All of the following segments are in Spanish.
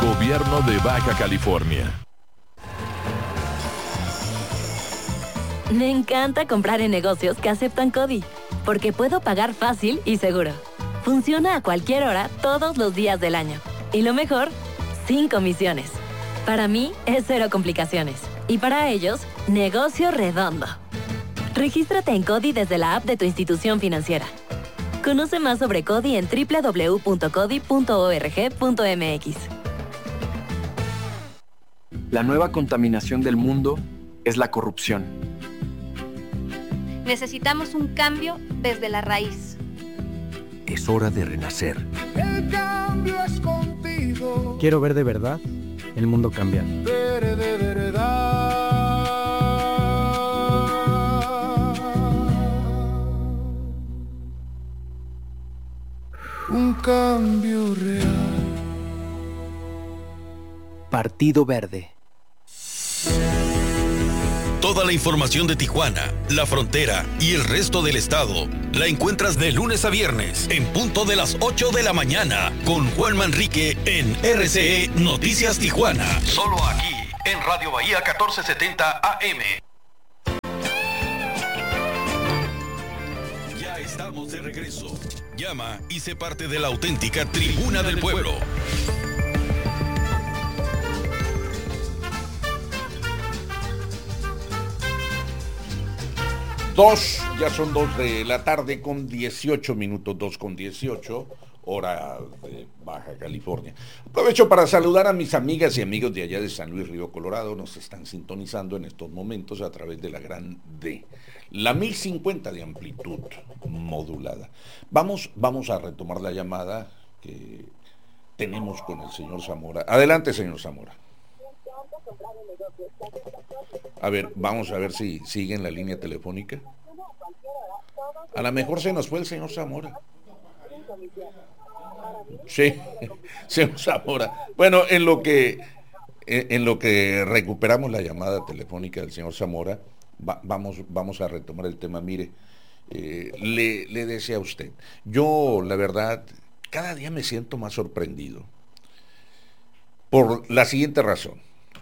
Gobierno de Baja California. Me encanta comprar en negocios que aceptan CODI, porque puedo pagar fácil y seguro. Funciona a cualquier hora, todos los días del año. Y lo mejor, sin comisiones. Para mí, es cero complicaciones. Y para ellos, negocio redondo. Regístrate en CODI desde la app de tu institución financiera. Conoce más sobre CODI en www.codi.org.mx. La nueva contaminación del mundo es la corrupción. Necesitamos un cambio desde la raíz. Es hora de renacer. El cambio es contigo. Quiero ver de verdad el mundo cambiar. Veré de verdad. Un cambio real. Partido Verde. Toda la información de Tijuana, la frontera y el resto del estado la encuentras de lunes a viernes en punto de las 8 de la mañana con Juan Manrique en RCE Noticias Tijuana. Solo aquí en Radio Bahía 1470 AM. Ya estamos de regreso. Llama y sé parte de la auténtica Tribuna del Pueblo. Ya son 2 de la tarde con 18 minutos, 2:18, hora de Baja California. Aprovecho para saludar a mis amigas y amigos de allá de San Luis Río Colorado. Nos están sintonizando en estos momentos a través de la gran D, la 1050 de amplitud modulada. Vamos a retomar la llamada que tenemos con el señor Zamora. Adelante, señor Zamora. A ver, vamos a ver si sigue en la línea telefónica. A lo mejor se nos fue el señor Zamora. Sí, señor Zamora. Bueno, en lo que recuperamos la llamada telefónica del señor Zamora, vamos a retomar el tema. Mire, le decía a usted, yo la verdad, cada día me siento más sorprendido por la siguiente razón.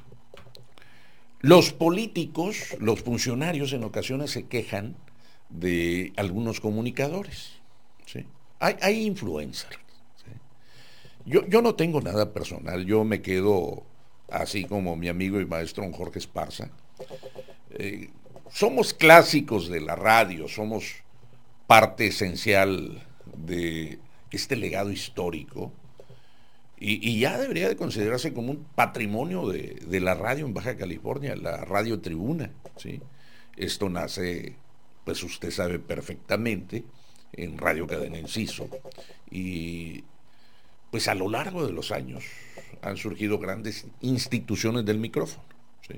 Los políticos, los funcionarios en ocasiones se quejan de algunos comunicadores, ¿sí? Hay influencers, ¿sí? Yo no tengo nada personal, yo me quedo así como mi amigo y maestro don Jorge Esparza. Somos clásicos de la radio, somos parte esencial de este legado histórico. Y ya debería de considerarse como un patrimonio de la radio en Baja California, la Radio Tribuna, ¿sí? Esto nace, pues usted sabe perfectamente, en Radio Cadena Enciso. Y pues a lo largo de los años han surgido grandes instituciones del micrófono, ¿sí?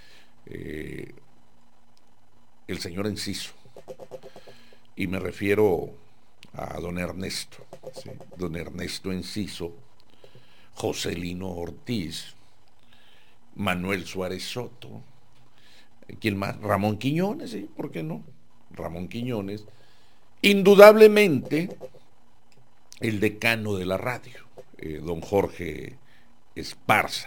El señor Enciso, y me refiero a don Ernesto, ¿sí? Don Ernesto Enciso, Joselino Ortiz, Manuel Suárez Soto, ¿quién más? Ramón Quiñones, ¿sí? ¿Por qué no? Ramón Quiñones, indudablemente el decano de la radio, don Jorge Esparza.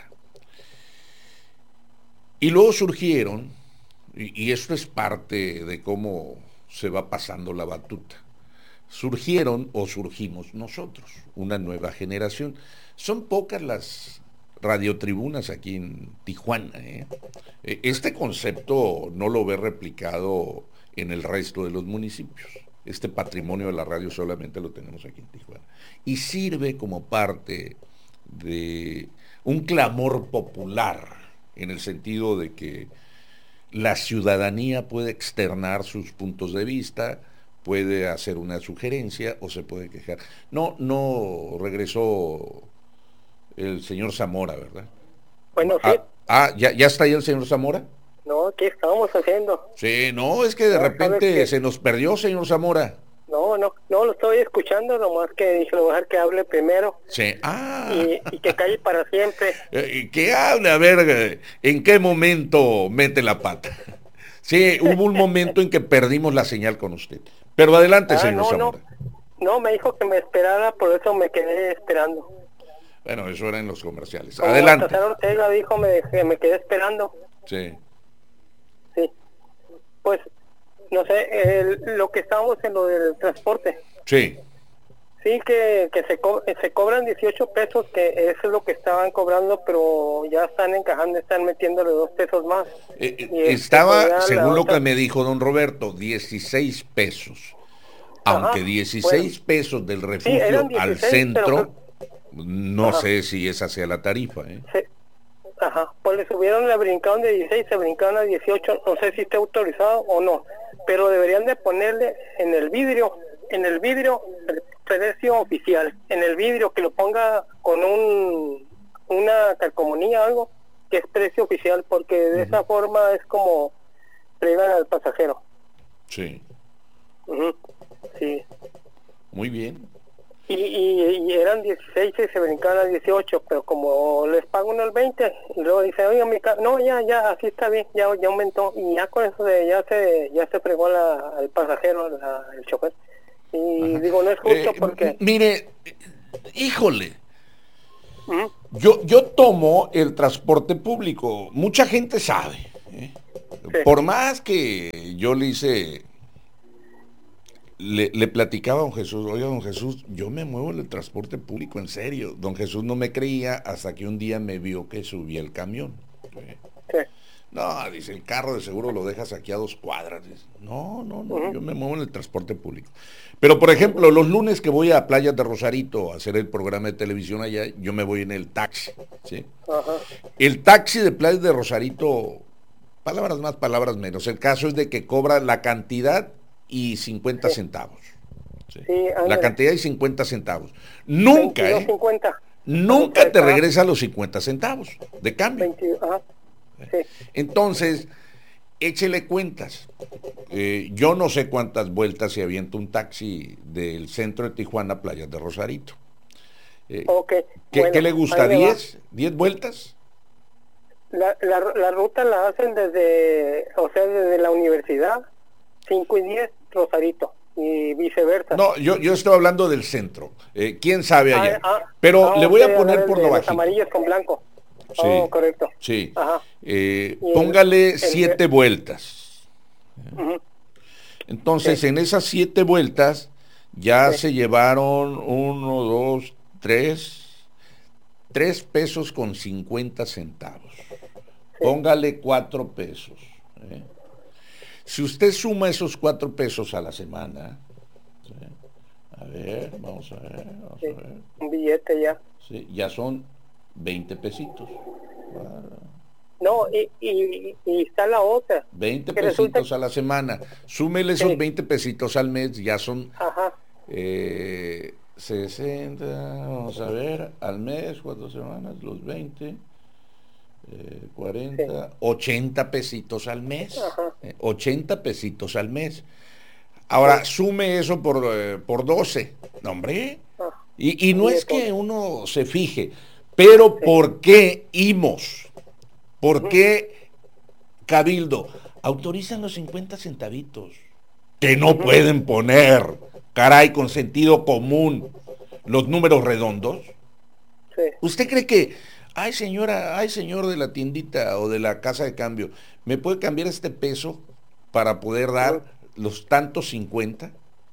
Y luego surgieron, y esto es parte de cómo se va pasando la batuta, surgieron o surgimos nosotros, una nueva generación. Son pocas las radiotribunas aquí en Tijuana, ¿eh? Este concepto no lo ve replicado en el resto de los municipios. Este patrimonio de la radio solamente lo tenemos aquí en Tijuana. Y sirve como parte de un clamor popular, en el sentido de que la ciudadanía puede externar sus puntos de vista, puede hacer una sugerencia o se puede quejar. No regresó el señor Zamora, ¿verdad? Bueno, sí. ¿Ya está ahí el señor Zamora? No, ¿qué estábamos haciendo? Sí, no, es que de repente se nos perdió, señor Zamora. No, lo estoy escuchando, nomás que dije, lo voy a dejar que hable primero. Sí, y que calle para siempre. Que hable, a ver, ¿en qué momento mete la pata? Sí, hubo un momento en que perdimos la señal con usted. Pero adelante, señor Zamora. No, me dijo que me esperara, por eso me quedé esperando. Bueno, eso era en los comerciales. Como Adelante. Baltasar Ortega dijo, me quedé esperando. Sí. Sí. Pues, no sé, lo que estábamos en lo del transporte. Sí. Sí, que se cobran 18 pesos, que eso es lo que estaban cobrando, pero ya están encajando, están metiéndole 2 pesos más. Estaba, según lo que me dijo don Roberto, 16 pesos. Aunque 16 pesos del refugio eran 16, al centro, no Ajá. sé si esa sea la tarifa. Sí. Ajá, pues le subieron, le brincaron de 16, se brincaron a 18, no sé si está autorizado o no, pero deberían de ponerle en el vidrio el precio oficial, en el vidrio, que lo ponga con una calcomanía o algo, que es precio oficial, porque de esa forma es como fregan al pasajero. Sí. Sí. Muy bien. Y eran 16 y se brincaban a 18, pero como les pago uno el 20, y luego dice, oiga, no, ya, así está bien, ya aumentó, y ya con eso ya se fregó al pasajero, el chofer. Y Ajá. digo, no es justo porque... Mire, híjole, yo tomo el transporte público, mucha gente sabe, ¿eh? Sí. Por más que yo le platicaba a don Jesús, oiga, don Jesús, yo me muevo en el transporte público, en serio. Don Jesús no me creía hasta que un día me vio que subía el camión. Sí. No, dice, el carro de seguro lo dejas aquí a 2 cuadras. Dice, no, yo me muevo en el transporte público. Pero, por ejemplo, los lunes que voy a Playas de Rosarito a hacer el programa de televisión allá, yo me voy en el taxi, ¿sí? Ajá. El taxi de Playas de Rosarito, palabras más, palabras menos. El caso es de que cobra la cantidad y 50 centavos. ¿Sí? Sí, La cantidad y 50 centavos. Nunca, 22.50. Nunca te regresa los 50 centavos de cambio. 22, ajá. Sí. Entonces, échele cuentas. Yo no sé cuántas vueltas se avienta un taxi del centro de Tijuana a Playas de Rosarito. Okay. ¿Qué le gusta? ¿10? ¿10 vueltas? La ruta la hacen desde la universidad, 5 y 10, Rosarito, y viceversa. No, yo estoy hablando del centro. ¿Quién sabe allá? Pero le voy a poner por lo bajito. Amarillas con blanco. Sí, correcto. Sí. Ajá. Póngale 7 vueltas. Entonces, en esas 7 vueltas ya se llevaron 1, 2, 3 pesos con 50 centavos. Póngale 4 pesos. Si usted suma esos 4 pesos a la semana, ¿sí? A ver, vamos a ver. Un billete ya. Sí, ya son 20 pesitos. No, y está la otra. 20 pesitos a la semana. Súmele esos 20 pesitos al mes, ya son 60, vamos a ver, al mes, 4 semanas, los 20, 40, 80 pesitos al mes. 80 pesitos al mes. Ahora, sume eso por 12. No, hombre. Y no es que uno se fije, pero ¿por qué IMOS? ¿Por qué Cabildo autorizan los 50 centavitos? Que no pueden poner, caray, con sentido común, los números redondos. Sí. ¿Usted cree que, ay señora, ay señor de la tiendita o de la casa de cambio, ¿me puede cambiar este peso para poder dar los tantos 50?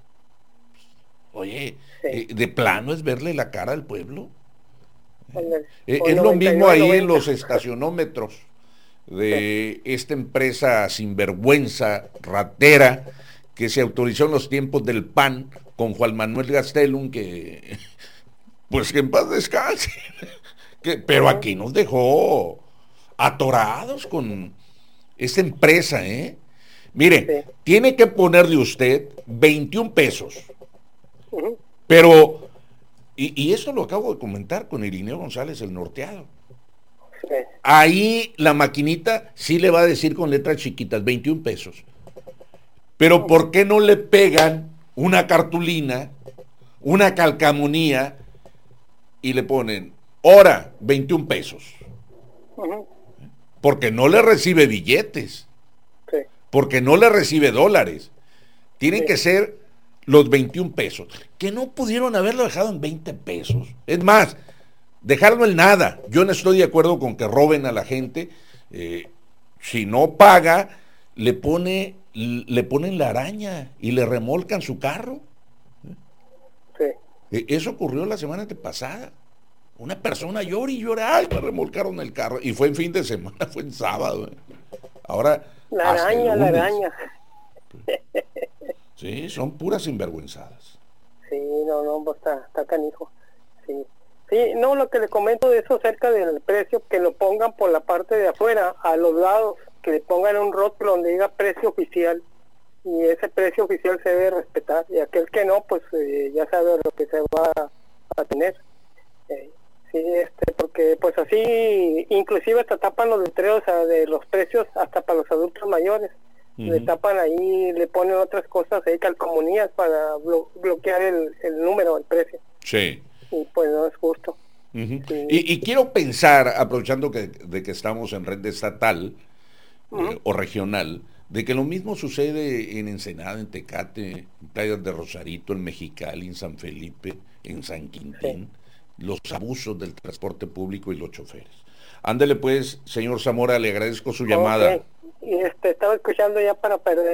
Oye, de plano es verle la cara al pueblo. Es lo mismo ahí en los estacionómetros de esta empresa sinvergüenza, ratera, que se autorizó en los tiempos del PAN con Juan Manuel Gastelum, que pues que en paz descanse, pero aquí nos dejó atorados con esta empresa, Mire, tiene que ponerle usted 21 pesos, pero y esto lo acabo de comentar con Irineo González, el norteado. Ahí la maquinita sí le va a decir con letras chiquitas, 21 pesos. Pero ¿por qué no le pegan una cartulina, una calcamonía y le ponen, hora, 21 pesos? Porque no le recibe billetes, porque no le recibe dólares. Tienen que ser los 21 pesos, que no pudieron haberlo dejado en 20 pesos. Es más, dejarlo en nada. Yo no estoy de acuerdo con que roben a la gente. Si no paga, le ponen la araña y le remolcan su carro. Sí. Eso ocurrió la semana pasada. Una persona llora y llora, ay, me remolcaron el carro. Y fue en fin de semana, fue en sábado. Ahora... La araña. Sí, son puras sinvergüenzadas. Sí, no, pues está canijo. Sí. Sí, no, lo que le comento de eso acerca del precio, que lo pongan por la parte de afuera, a los lados, que le pongan un rótulo donde diga precio oficial, y ese precio oficial se debe respetar, y aquel que no, pues ya sabe lo que se va a tener. Sí, porque pues así, inclusive hasta tapan los letreros de los precios hasta para los adultos mayores. Le tapan ahí, le ponen otras cosas ahí, calcomanías para bloquear el número, el precio. Sí. Y pues no es justo. Sí. Y quiero pensar, aprovechando de que estamos en red estatal o regional, de que lo mismo sucede en Ensenada, en Tecate, en Playas de Rosarito, en Mexicali, en San Felipe, en San Quintín, los abusos del transporte público y los choferes. Ándele pues, señor Zamora, le agradezco su llamada. Y estaba escuchando ya para perder